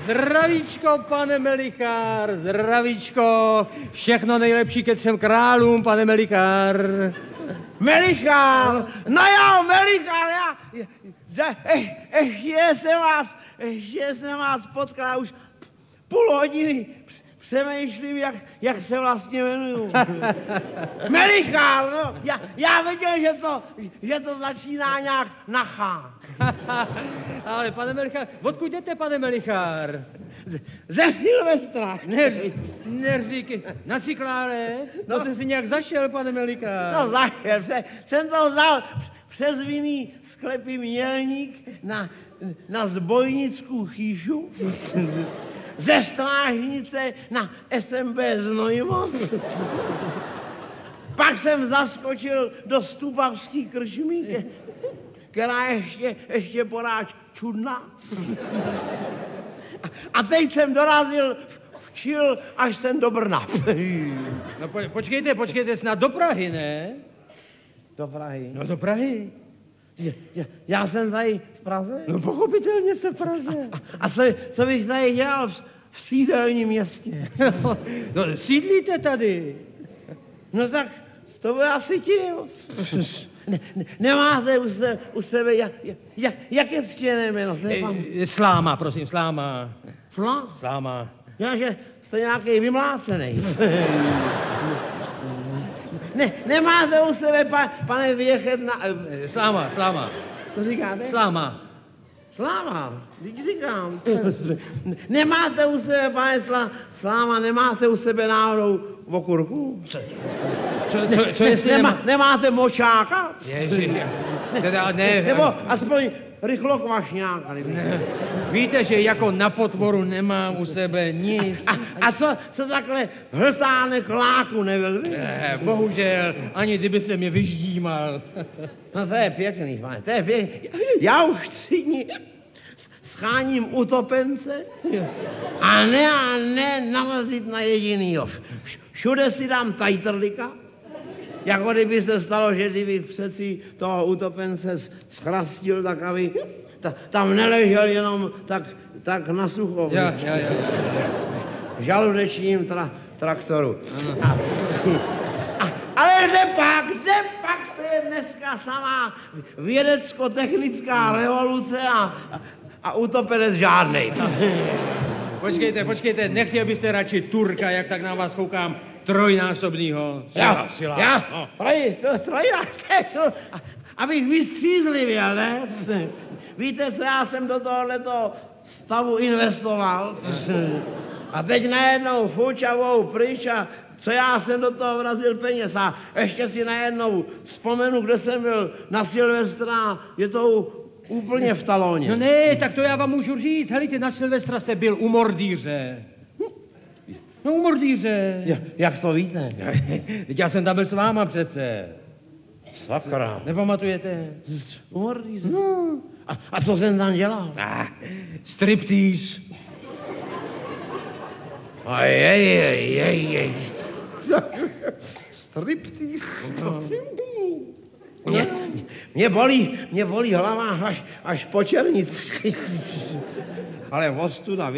Zdravíčko, pane Melichár, zdravíčko. Všechno nejlepší ke 3 králům, pane Melichár. Melichár, no jo, Melichár, ještě jsem vás potkal už půl hodiny. Přemýšlím, jak se vlastně jmenuju. Melichár, no, já věděl, že to začíná nějak na H. Ale pane Melichár, odkud jdete, pane Melichár? Ze Silvestra. Neříkej, na Cikláre? No jsem si nějak zašel, pane Melichár. No zašel, jsem to vzal přes vinný sklepy Mělník na Zbojnickou chýšu. Ze Strážnice na SMB Znojmo. Pak jsem zaskočil do Stupavský krčmy, která ještě poráž čudná. A teď jsem dorazil včil, až jsem do Brna. No počkejte, snad do Prahy, ne? Do Prahy? No do Prahy. Já jsem tady v Praze? No pochopitelně jste v Praze. A co bych tady dělal v sídelním městě? No sídlíte tady. No tak to by asi tím. Nemáte u sebe, jak je ctěné jméno? Sláma, prosím, Sláma. Sláma. Já, že jste nějaký vymlácený. Nemáte u sebe, pane Věchet, Sláma. Co říkáte? Sláma. Sláma, teď říkám. Nemáte u sebe, pane Sláma, nemáte u sebe náhodou okurku? Co jestli nemáte močáka? Ježi, teda ne. Nebo aspoň rychlokvašňáka. Víte, že jako na potvoru nemám u sebe nic. A co takhle hltánek láku nebyl? Bohužel, ani kdyby se mě vyždímal. No to je pěkný, pane, to je pěkný. Já už 3 dní scháním utopence a ne narazit na jedinýho. Všude si dám tajtrlika, jako kdyby se stalo, že kdybych přeci toho utopence schrastil, tak aby tam neležel jenom tak na sucho. Já. V žaludečním traktoru. Ale kde pak, to je dneska samá vědecko-technická revoluce a utopenec žádnej. Počkejte, nechtěl byste radši Turka, jak tak na vás koukám, trojnásobnýho? Sila. Já? Trojnásobný, abych vystřízlivěl, ne? Víte, co já jsem do tohoto stavu investoval? A teď najednou fučavou pryč a co já jsem do toho vrazil peněz a ještě si najednou vzpomenu, kde jsem byl na Silvestra, je to úplně v talóně. No ne, tak to já vám můžu říct. Helejte, na Silvestra jste byl u Mordýře. No u Mordýře. Jak to víte? Teď já jsem tam byl s váma přece. Sakra. Nepamatujete? U Mordýře? No. A co jsem tam dělal? Striptease. Ajajajajaj. Striptease. Mě bolí hlava až po černici. Ale ostuda,